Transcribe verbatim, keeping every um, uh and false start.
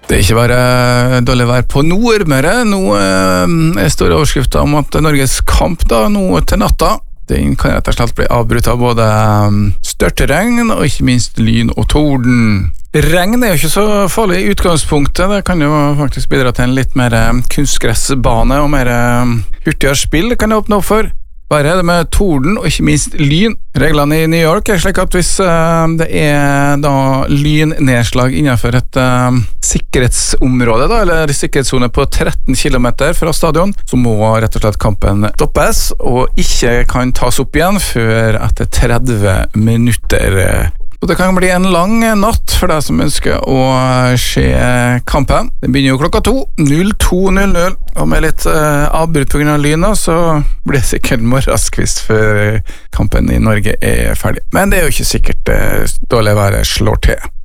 Det er ikke bare dårlig vær på Nordmøre. Nå er store overskrifter om at Norges kamp da, nå til natta, den kan rett og slett bli avbrutt av både størteregn og ikke minst lyn og torden. Regn er jo ikke så farlig i utgangspunktet, det kan jo faktisk bidra til en litt mer kunstgressbane og mer hurtigere spill, det kan det åpne opp for. Bare det med torden og ikke minst lyn. Reglene i New York er slik at hvis uh, det er da lynnedslag innenfor et uh, sikkerhetsområde, da, eller sikkerhetszone på tretten kilometer fra stadion, så må rett og slett kampen stoppes, og ikke kan tas opp igjen før etter tretti minutter. Og det kan bli en lang natt for deg som ønsker å se kampen. Det begynner jo klokka to, null to null null, og med litt uh, avbrutt på grunn av lyna, så blir det sikkert morgenskvist før kampen i Norge er ferdig. Men det er jo ikke sikkert uh, dårlig været slår til.